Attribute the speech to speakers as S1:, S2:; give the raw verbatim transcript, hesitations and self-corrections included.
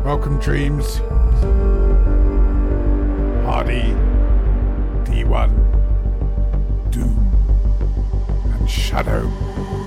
S1: Welcome, Dreams. Hardy, D one, Doom, and Shadow.